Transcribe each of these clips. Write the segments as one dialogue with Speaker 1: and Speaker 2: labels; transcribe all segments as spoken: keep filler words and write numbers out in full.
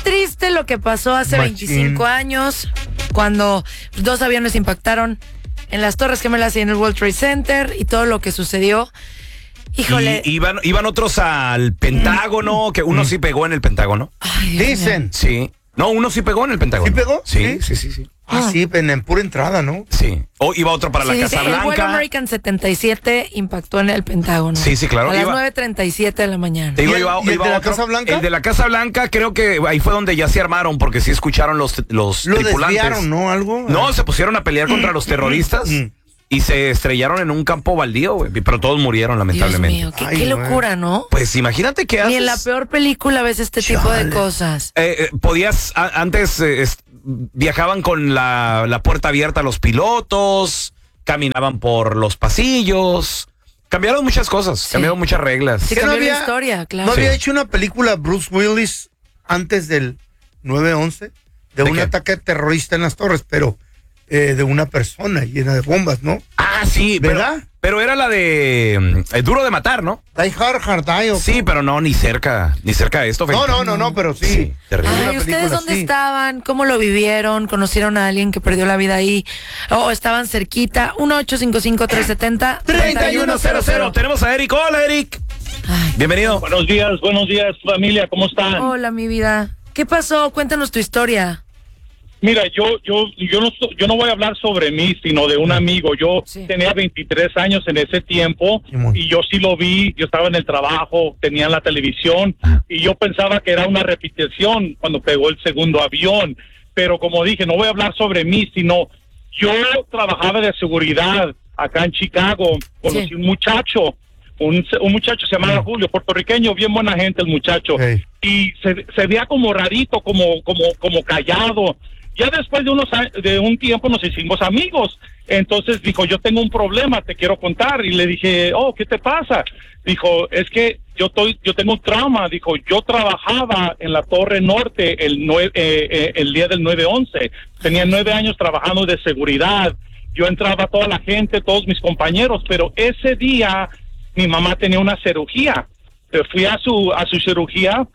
Speaker 1: triste lo que pasó hace Machín. veinticinco años, cuando dos aviones impactaron en las Torres Gemelas y en el World Trade Center y todo lo que sucedió. Híjole.
Speaker 2: Y iban, iban otros al Pentágono, que uno mm. sí pegó en el Pentágono.
Speaker 1: Ay,
Speaker 3: Dicen.
Speaker 2: Sí. No, uno sí pegó en el Pentágono.
Speaker 3: ¿Sí pegó?
Speaker 2: Sí, sí, sí, sí.
Speaker 3: Ah, sí, en, en pura entrada, ¿no?
Speaker 2: Sí. O iba otro para
Speaker 1: sí,
Speaker 2: la Casa
Speaker 1: sí,
Speaker 2: Blanca.
Speaker 1: El vuelo American setenta y siete impactó en el Pentágono.
Speaker 2: Sí, sí, claro.
Speaker 1: A las
Speaker 2: iba...
Speaker 1: nueve treinta y siete de la mañana.
Speaker 2: Te digo,
Speaker 3: ¿Y el,
Speaker 2: iba,
Speaker 3: ¿y el
Speaker 2: iba
Speaker 3: de la
Speaker 2: otro...
Speaker 3: Casa Blanca?
Speaker 2: El de la Casa Blanca, creo que ahí fue donde ya se armaron, porque sí escucharon los, los
Speaker 3: Lo
Speaker 2: tripulantes.
Speaker 3: desviaron, ¿no? Algo.
Speaker 2: No, se pusieron a pelear contra los terroristas. Y se estrellaron en un campo baldío, güey. Pero todos murieron, lamentablemente.
Speaker 1: Dios mío, qué,
Speaker 3: Ay,
Speaker 1: qué locura, ¿no?
Speaker 2: Pues imagínate que haces...
Speaker 1: Ni en la peor película ves este
Speaker 3: Chale.
Speaker 1: tipo de cosas.
Speaker 2: Eh, eh, podías, a, antes eh, es, viajaban con la, la puerta abierta los pilotos, caminaban por los pasillos, cambiaron muchas cosas,
Speaker 1: Sí.
Speaker 2: cambiaron muchas reglas.
Speaker 1: Sí,
Speaker 3: ¿Qué no
Speaker 1: cambió
Speaker 3: había-
Speaker 1: la historia, claro.
Speaker 3: ¿No
Speaker 2: Sí.
Speaker 3: había hecho una película Bruce Willis antes del nueve once? De,
Speaker 2: ¿De
Speaker 3: un
Speaker 2: qué?
Speaker 3: ataque terrorista en las Torres, pero eh, de una persona llena de bombas, ¿no?
Speaker 2: Ah, sí, pero,
Speaker 3: ¿Verdad?
Speaker 2: pero era la de eh, Duro de Matar, ¿no?
Speaker 3: Die Hard, Hard Die. ¿o
Speaker 2: Sí, pero no, ni cerca, ni cerca de esto.
Speaker 3: No,
Speaker 2: Felipe.
Speaker 3: no, no, no, pero sí.
Speaker 2: Sí, terrible.
Speaker 3: Una
Speaker 1: Ay, ¿ustedes
Speaker 3: película
Speaker 1: dónde
Speaker 3: así.
Speaker 1: estaban? ¿Cómo lo vivieron? ¿Conocieron a alguien que perdió la vida ahí? ¿O estaban cerquita? uno ocho cinco cinco, tres siete cero,
Speaker 2: treinta y uno cero cero. Tenemos a Eric. Hola, Eric.
Speaker 1: Ay,
Speaker 2: Bienvenido.
Speaker 4: Buenos días, buenos días, familia, ¿cómo están?
Speaker 1: hola, mi vida. ¿Qué pasó? Cuéntanos tu historia.
Speaker 4: Mira, yo yo yo no so- yo no voy a hablar sobre mí, sino de un amigo. Yo
Speaker 1: Sí.
Speaker 4: tenía veintitrés años en ese tiempo
Speaker 3: Simón.
Speaker 4: y yo sí lo vi, yo estaba en el trabajo, tenía la televisión y yo pensaba que era una repetición cuando pegó el segundo avión, pero como dije, no voy a hablar sobre mí, sino yo trabajaba de seguridad acá en Chicago, conocí
Speaker 1: Sí.
Speaker 4: un muchacho, un, un muchacho se llamaba
Speaker 3: Mm.
Speaker 4: Julio, puertorriqueño, bien buena gente el muchacho,
Speaker 3: Hey.
Speaker 4: y se, se veía como rarito, como como como callado. Ya después de unos a- de un tiempo nos hicimos amigos. Entonces dijo, yo tengo un problema, te quiero contar. Y le dije, oh, ¿qué te pasa? Dijo, es que yo estoy, yo tengo un trauma. Dijo, yo trabajaba en la Torre Norte el nue- eh, eh, el día del nueve once. Tenía nueve años trabajando de seguridad. Yo entraba a toda la gente, todos mis compañeros, pero ese día mi mamá tenía una cirugía. Eh, Fui a su a su cirugía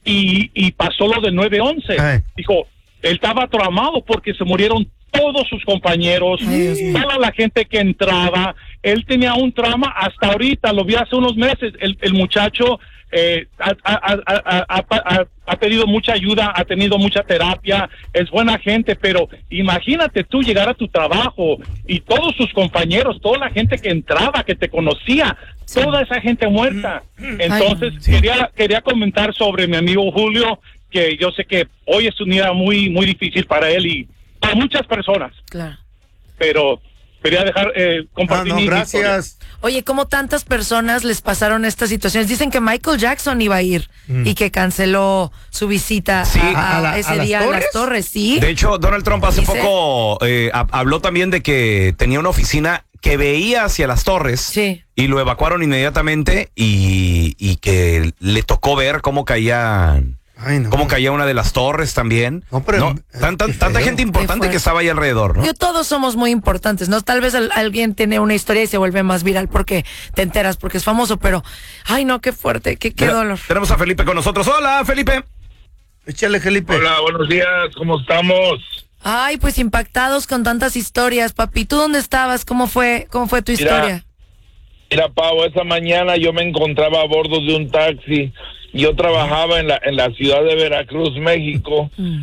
Speaker 4: y, y pasó lo del nueve once.
Speaker 3: Ay.
Speaker 4: Dijo, él estaba traumado porque se murieron todos sus compañeros,
Speaker 1: Ay, Dios mío.
Speaker 4: toda la gente que entraba. Él tenía un trauma hasta ahorita, lo vi hace unos meses. El, el muchacho eh, ha, ha, ha, ha, ha, ha pedido mucha ayuda, ha tenido mucha terapia, es buena gente, pero imagínate tú llegar a tu trabajo y todos sus compañeros, toda la gente que entraba, que te conocía,
Speaker 1: Sí.
Speaker 4: toda esa gente muerta. Entonces,
Speaker 1: Ay,
Speaker 2: sí.
Speaker 4: quería, quería comentar sobre mi amigo Julio, que yo sé que hoy es un día muy muy difícil para él y para muchas personas,
Speaker 1: Claro.
Speaker 4: pero quería dejar eh,
Speaker 3: Ah,
Speaker 4: compartir
Speaker 3: no,
Speaker 4: mi historia.
Speaker 3: gracias.
Speaker 1: Oye, ¿cómo tantas personas les pasaron estas situaciones? Dicen que Michael Jackson iba a ir
Speaker 3: Mm.
Speaker 1: y que canceló su visita
Speaker 2: Sí.
Speaker 1: a, a-
Speaker 3: ¿A la-
Speaker 1: ese
Speaker 3: a las
Speaker 1: día a las
Speaker 3: Torres?
Speaker 1: Torres, ¿sí?
Speaker 2: De hecho, Donald Trump hace
Speaker 1: Dice-
Speaker 2: poco eh, ha- habló también de que tenía una oficina que veía hacia las torres
Speaker 1: Sí.
Speaker 2: y lo evacuaron inmediatamente y, y que le tocó ver cómo caían,
Speaker 3: Ay, no.
Speaker 2: cómo caía una de las torres también.
Speaker 3: No, pero-
Speaker 2: Tan- tan-
Speaker 3: qué
Speaker 2: tanta
Speaker 3: feo.
Speaker 2: gente
Speaker 1: Qué
Speaker 2: importante
Speaker 1: fuerte.
Speaker 2: que estaba ahí alrededor, ¿no?
Speaker 1: Yo, todos somos muy importantes, ¿no? Tal vez al- alguien tiene una historia y se vuelve más viral porque te enteras, porque es famoso, pero, ay, no, qué fuerte, qué, qué
Speaker 2: Mira,
Speaker 1: dolor.
Speaker 2: Tenemos a Felipe con nosotros. Hola, Felipe.
Speaker 3: Échale, Felipe.
Speaker 4: Hola, buenos días, ¿cómo estamos?
Speaker 1: Ay, pues impactados con tantas historias, papi. ¿Tú dónde estabas? ¿Cómo fue, cómo fue tu
Speaker 5: Mira.
Speaker 1: historia?
Speaker 5: Mira, Pau, esa mañana yo me encontraba a bordo de un taxi. Yo trabajaba en la en la ciudad de Veracruz, México,
Speaker 1: Mm.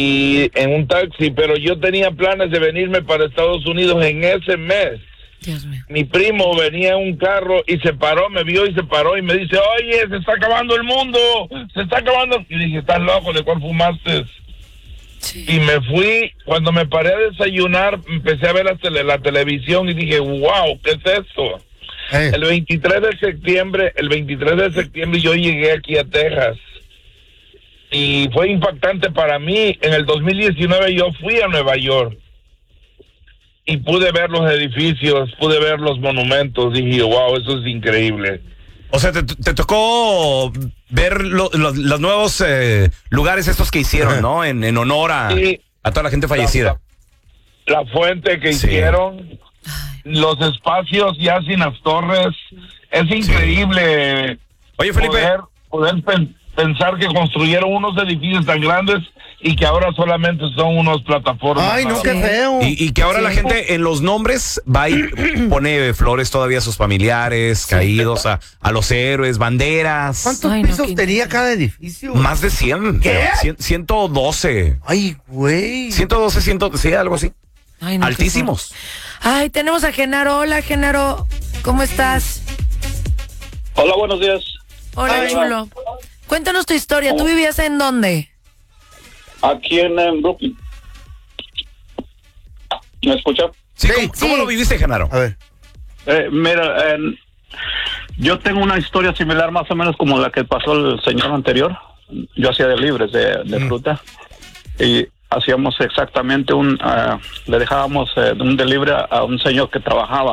Speaker 5: y en un taxi, pero yo tenía planes de venirme para Estados Unidos en ese mes.
Speaker 1: Dios mío.
Speaker 5: Mi primo venía en un carro y se paró, me vio y se paró y me dice, oye, se está acabando el mundo, se está acabando. Y dije, ¿estás loco? ¿De cuál fumaste?
Speaker 1: Sí.
Speaker 5: Y me fui, cuando me paré a desayunar, empecé a ver la, tele, la televisión y dije, wow, ¿qué es esto?
Speaker 3: Eh,
Speaker 5: El veintitrés de septiembre, el veintitrés de septiembre yo llegué aquí a Texas y fue impactante para mí. En el dos mil diecinueve yo fui a Nueva York y pude ver los edificios, pude ver los monumentos, dije, wow, eso es increíble.
Speaker 2: O sea, te, te tocó ver lo- lo- los nuevos eh, lugares estos que hicieron, ¿no? En, en honor a,
Speaker 5: Sí.
Speaker 2: a toda la gente fallecida.
Speaker 5: La, la fuente que
Speaker 2: Sí.
Speaker 5: hicieron, los espacios ya sin las torres, es increíble.
Speaker 2: Oye, Felipe.
Speaker 5: Poder, poder pen- pensar que construyeron unos edificios tan grandes y que ahora solamente son unos plataformas.
Speaker 3: Ay, no,
Speaker 5: para-
Speaker 3: qué feo.
Speaker 2: Y, y que ahora
Speaker 1: Sí.
Speaker 2: la gente en los nombres va y pone flores todavía a sus familiares caídos, a, a los héroes, banderas.
Speaker 3: ¿Cuántos
Speaker 1: Ay, no,
Speaker 3: pisos
Speaker 1: qué-
Speaker 3: tenía cada edificio?
Speaker 2: Más de cien.
Speaker 3: ¿Qué?
Speaker 2: Cien- ciento doce.
Speaker 3: Ay, güey.
Speaker 2: ciento doce, cien, sí, algo así.
Speaker 1: Ay, no, qué
Speaker 2: Altísimos.
Speaker 1: fuerte. Ay, tenemos a Genaro. Hola, Genaro. ¿Cómo estás?
Speaker 6: Hola, buenos días.
Speaker 1: Hola,
Speaker 6: Ay,
Speaker 1: chulo. Cuéntanos tu historia. ¿Tú vivías en dónde?
Speaker 6: Aquí en, en Brooklyn. ¿Me escucha?
Speaker 2: Sí,
Speaker 3: Sí.
Speaker 2: ¿Cómo, cómo
Speaker 1: Sí.
Speaker 2: lo viviste, Genaro?
Speaker 3: A ver.
Speaker 6: Eh, mira, en- yo tengo una historia similar más o menos como la que pasó el señor anterior. Yo hacía de libres de, de fruta y hacíamos exactamente un, ah, le dejábamos eh, un delivery a, a un señor que trabajaba